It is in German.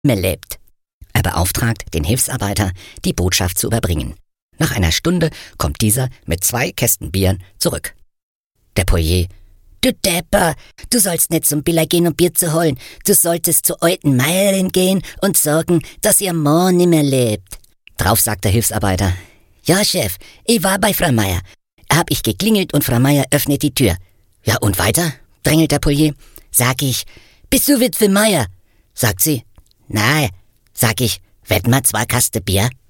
mehr lebt. Er beauftragt den Hilfsarbeiter, die Botschaft zu überbringen. Nach einer Stunde kommt dieser mit 2 Kästen Bieren zurück. Der Poirier: »Du Depper, du sollst nicht zum Biller gehen, um Bier zu holen. Du solltest zur alten Meierin gehen und sagen, dass ihr Mann nicht mehr lebt.« Drauf sagt der Hilfsarbeiter: »Ja, Chef, ich war bei Frau Meier. Hab ich geklingelt und Frau Meier öffnet die Tür.« »Ja, und weiter?« drängelt der Poirier. Sag ich: »Bist du Witwe Meier?« Sagt sie: »Nein.« Sag ich: »Wetten wir 2 Kasten Bier?«